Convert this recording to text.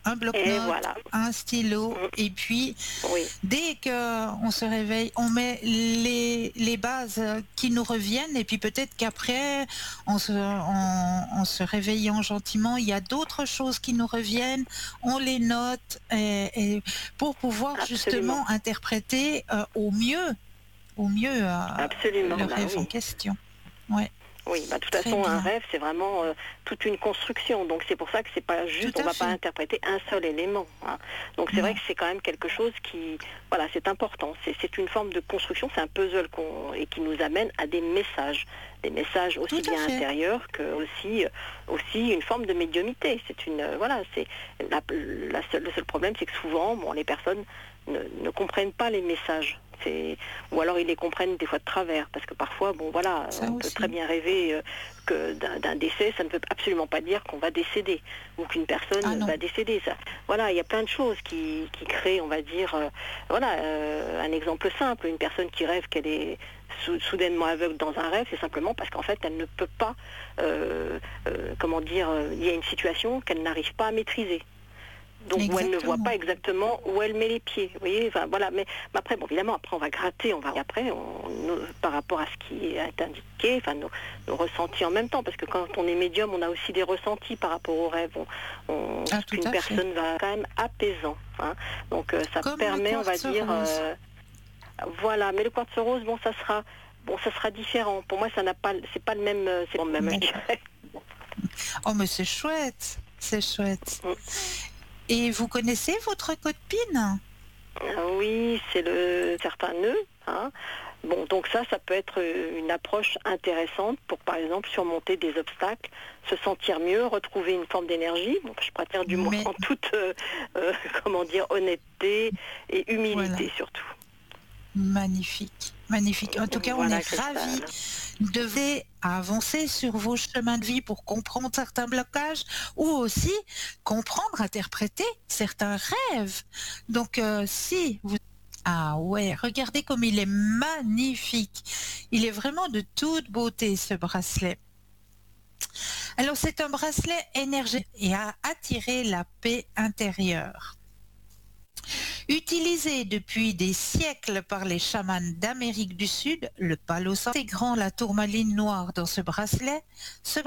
un Et bloc-notes, voilà. un stylo, et puis Oui, dès qu'on se réveille, on met les bases qui nous reviennent, et puis peut-être qu'après, en se réveillant gentiment, il y a d'autres choses qui nous reviennent, on les note, et pour pouvoir absolument. justement interpréter au mieux Absolument, le bah rêve en oui. question. Ouais, Oui, bah, de toute très façon, un bien, rêve, c'est vraiment toute une construction. Donc c'est pour ça que c'est pas tout juste, on à va pas fait. interpréter un seul élément, hein. Donc c'est vrai Non, que c'est quand même quelque chose qui, voilà, c'est important. C'est une forme de construction, c'est un puzzle et qui nous amène à des messages tout aussi à bien fait. intérieurs que aussi une forme de médiumnité. C'est une, voilà, c'est le seul problème, c'est que souvent, bon, les personnes ne comprennent pas les messages. Ou alors ils les comprennent des fois de travers, parce que parfois, bon voilà, Ça on peut très aussi. bien rêver que d'un décès, ça ne veut absolument pas dire qu'on va décéder, ou qu'une Ah personne non, va décéder. Ça, voilà, il y a plein de choses qui créent, on va dire, voilà, un exemple simple, une personne qui rêve qu'elle est soudainement aveugle dans un rêve, c'est simplement parce qu'en fait, elle ne peut pas, comment dire, il y a une situation qu'elle n'arrive pas à maîtriser. Donc où elle ne voit exactement. pas exactement où elle met les pieds, vous voyez, enfin, voilà, mais après, bon, évidemment, après on va gratter, par rapport à ce qui est indiqué, enfin, nos ressentis en même temps, parce que quand on est médium, on a aussi des ressentis par rapport aux rêves, Ah, ce tout qu'une à fait. personne va quand même apaisant, hein. Donc ça Comme le permet, on va quartz dire, rose. voilà, mais le quartz rose, bon, ça sera différent. Pour moi, ça n'a pas, c'est pas le même, c'est pas le même, je Bon. dirais. Oh, mais c'est chouette. C'est chouette. Mm. Et vous connaissez votre code PIN? Oui, c'est le certain nœud, hein. Bon, donc ça peut être une approche intéressante pour, par exemple, surmonter des obstacles, se sentir mieux, retrouver une forme d'énergie. Bon, je préfère du moins Mais en toute, comment dire, honnêteté et voilà, humilité surtout. magnifique. Magnifique. En tout cas, on Voilà, est ravis Cristal. de vous avancer sur vos chemins de vie pour comprendre certains blocages ou aussi comprendre, interpréter certains rêves. Donc, si vous... Ah ouais, regardez comme il est magnifique. Il est vraiment de toute beauté, ce bracelet. Alors, c'est un bracelet énergétique et à attirer la paix intérieure. Utilisé depuis des siècles par les chamans d'Amérique du Sud, le palo santé intégrant la tourmaline noire dans ce bracelet,